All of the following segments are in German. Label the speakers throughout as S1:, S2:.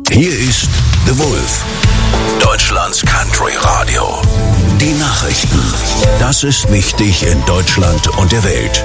S1: Hier ist The Wolf, Deutschlands Country Radio. Die Nachrichten. Das ist wichtig in Deutschland und der Welt.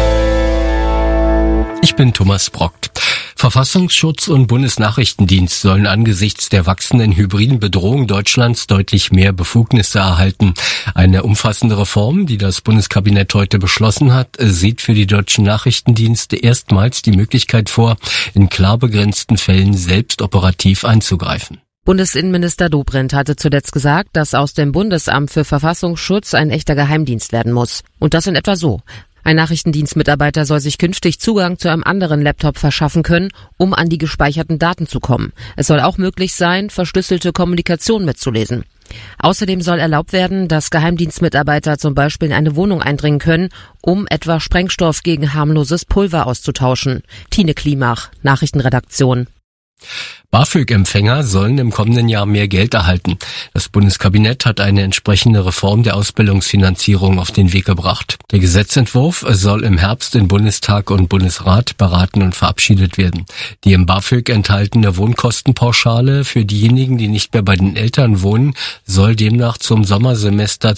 S2: Ich bin Thomas Brockt. Verfassungsschutz und Bundesnachrichtendienst sollen angesichts der wachsenden hybriden Bedrohung Deutschlands deutlich mehr Befugnisse erhalten. Eine umfassende Reform, die das Bundeskabinett heute beschlossen hat, sieht für die deutschen Nachrichtendienste erstmals die Möglichkeit vor, in klar begrenzten Fällen selbst operativ einzugreifen.
S3: Bundesinnenminister Dobrindt hatte zuletzt gesagt, dass aus dem Bundesamt für Verfassungsschutz ein echter Geheimdienst werden muss. Und das in etwa so. Ein Nachrichtendienstmitarbeiter soll sich künftig Zugang zu einem anderen Laptop verschaffen können, um an die gespeicherten Daten zu kommen. Es soll auch möglich sein, verschlüsselte Kommunikation mitzulesen. Außerdem soll erlaubt werden, dass Geheimdienstmitarbeiter zum Beispiel in eine Wohnung eindringen können, um etwa Sprengstoff gegen harmloses Pulver auszutauschen. Tine Klimach, Nachrichtenredaktion.
S2: BAföG-Empfänger sollen im kommenden Jahr mehr Geld erhalten. Das Bundeskabinett hat eine entsprechende Reform der Ausbildungsfinanzierung auf den Weg gebracht. Der Gesetzentwurf soll im Herbst in Bundestag und Bundesrat beraten und verabschiedet werden. Die im BAföG enthaltene Wohnkostenpauschale für diejenigen, die nicht mehr bei den Eltern wohnen, soll demnach zum Sommersemester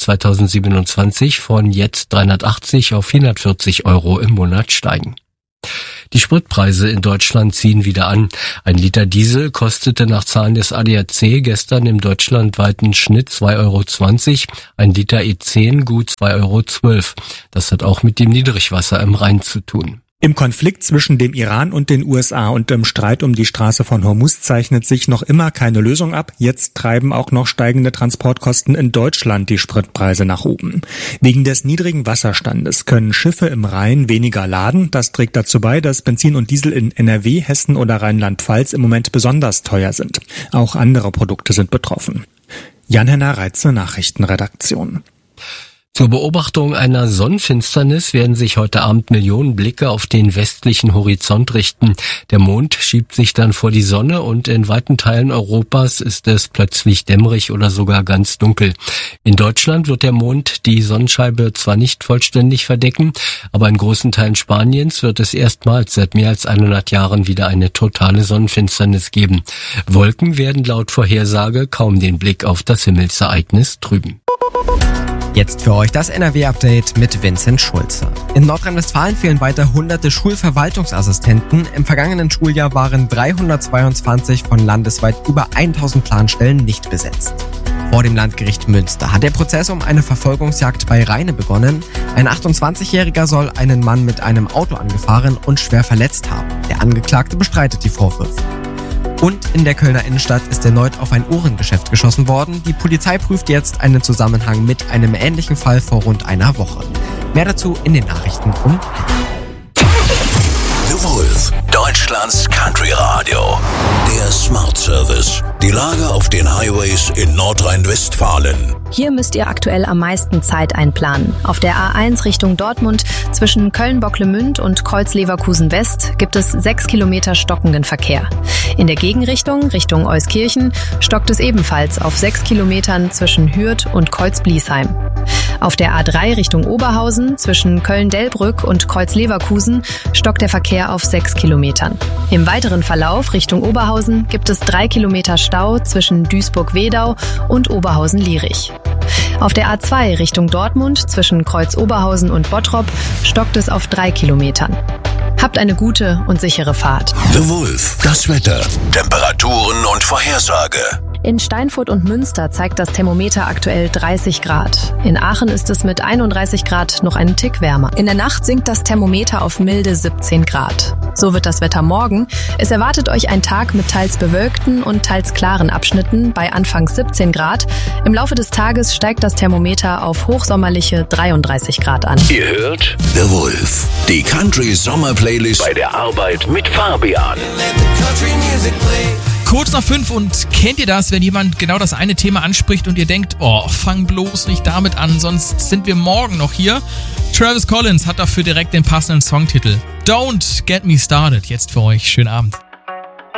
S2: 2027 von jetzt 380 auf 440 € im Monat steigen. Die Spritpreise in Deutschland ziehen wieder an. Ein Liter Diesel kostete nach Zahlen des ADAC gestern im deutschlandweiten Schnitt 2,20 €, ein Liter E10 gut 2,12 €. Das hat auch mit dem Niedrigwasser im Rhein zu tun.
S4: Im Konflikt zwischen dem Iran und den USA und im Streit um die Straße von Hormuz zeichnet sich noch immer keine Lösung ab. Jetzt treiben auch noch steigende Transportkosten in Deutschland die Spritpreise nach oben. Wegen des niedrigen Wasserstandes können Schiffe im Rhein weniger laden. Das trägt dazu bei, dass Benzin und Diesel in NRW, Hessen oder Rheinland-Pfalz im Moment besonders teuer sind. Auch andere Produkte sind betroffen. Jan-Henner Reitze, Nachrichtenredaktion.
S2: Zur Beobachtung einer Sonnenfinsternis werden sich heute Abend Millionen Blicke auf den westlichen Horizont richten. Der Mond schiebt sich dann vor die Sonne und in weiten Teilen Europas ist es plötzlich dämmerig oder sogar ganz dunkel. In Deutschland wird der Mond die Sonnenscheibe zwar nicht vollständig verdecken, aber in großen Teilen Spaniens wird es erstmals seit mehr als 100 Jahren wieder eine totale Sonnenfinsternis geben. Wolken werden laut Vorhersage kaum den Blick auf das Himmelsereignis trüben.
S5: Jetzt für euch das NRW-Update mit Vincent Schulze. In Nordrhein-Westfalen fehlen weiter hunderte Schulverwaltungsassistenten. Im vergangenen Schuljahr waren 322 von landesweit über 1000 Planstellen nicht besetzt. Vor dem Landgericht Münster hat der Prozess um eine Verfolgungsjagd bei Rheine begonnen. Ein 28-Jähriger soll einen Mann mit einem Auto angefahren und schwer verletzt haben. Der Angeklagte bestreitet die Vorwürfe. Und in der Kölner Innenstadt ist erneut auf ein Uhrengeschäft geschossen worden. Die Polizei prüft jetzt einen Zusammenhang mit einem ähnlichen Fall vor rund einer Woche. Mehr dazu in den Nachrichten um.
S1: The Wolf, Deutschlands Country Radio. Der Smart Service. Die Lage auf den Highways in Nordrhein-Westfalen.
S6: Hier müsst ihr aktuell am meisten Zeit einplanen. Auf der A1 Richtung Dortmund zwischen Köln-Bocklemünd und Kreuz-Leverkusen West gibt es 6 Kilometer stockenden Verkehr. In der Gegenrichtung, Richtung Euskirchen, stockt es ebenfalls auf 6 Kilometern zwischen Hürth und Kreuz-Bliesheim. Auf der A3 Richtung Oberhausen zwischen Köln-Delbrück und Kreuz-Leverkusen stockt der Verkehr auf 6 Kilometern. Im weiteren Verlauf Richtung Oberhausen gibt es 3 Kilometer Stau zwischen Duisburg-Wedau und Oberhausen-Lierich. Auf der A2 Richtung Dortmund zwischen Kreuz-Oberhausen und Bottrop stockt es auf 3 Kilometern. Habt eine gute und sichere Fahrt.
S1: The Wolf, das Wetter, Temperaturen und Vorhersage.
S6: In Steinfurt und Münster zeigt das Thermometer aktuell 30 Grad. In Aachen ist es mit 31 Grad noch einen Tick wärmer. In der Nacht sinkt das Thermometer auf milde 17 Grad. So wird das Wetter morgen. Es erwartet euch ein Tag mit teils bewölkten und teils klaren Abschnitten bei anfangs 17 Grad. Im Laufe des Tages steigt das Thermometer auf hochsommerliche 33 Grad an.
S1: Ihr hört The Wolf, die Country Sommer Playlist bei der Arbeit mit Fabian.
S7: Kurz nach 5 und kennt ihr das, wenn jemand genau das eine Thema anspricht und ihr denkt, oh, fang bloß nicht damit an, sonst sind wir morgen noch hier. Travis Collins hat dafür direkt den passenden Songtitel. Don't Get Me Started. Jetzt für euch. Schönen Abend.